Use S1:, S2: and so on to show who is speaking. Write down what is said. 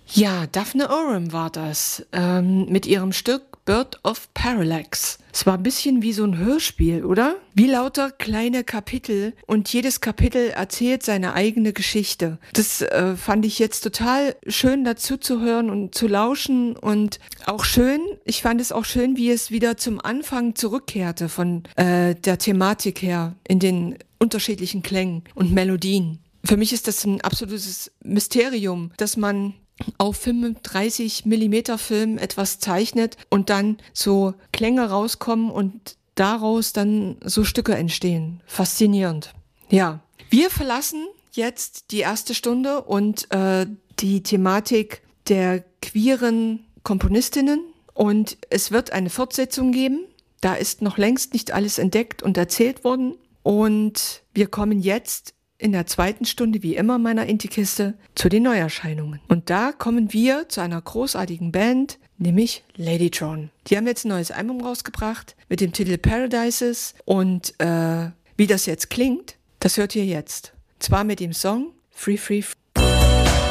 S1: Ja, Daphne Oram war das, mit ihrem Stück Bird of Parallax. Es war ein bisschen wie so ein Hörspiel, oder? Wie lauter kleine Kapitel und jedes Kapitel erzählt seine eigene Geschichte. Das fand ich jetzt total schön dazu zu hören und zu lauschen und auch schön, ich fand es auch schön, wie es wieder zum Anfang zurückkehrte von der Thematik her in den unterschiedlichen Klängen und Melodien. Für mich ist das ein absolutes Mysterium, dass man auf 35 Millimeter Film etwas zeichnet und dann so Klänge rauskommen und daraus dann so Stücke entstehen. Faszinierend. Ja, wir verlassen jetzt die erste Stunde und die Thematik der queeren Komponistinnen und es wird eine Fortsetzung geben. Da ist noch längst nicht alles entdeckt und erzählt worden und wir kommen jetzt in der zweiten Stunde, wie immer, meiner Indie-Kiste zu den Neuerscheinungen. Und da kommen wir zu einer großartigen Band, nämlich Ladytron. Die haben jetzt ein neues Album rausgebracht mit dem Titel Paradises und wie das jetzt klingt, das hört ihr jetzt. Zwar mit dem Song Free Free Free.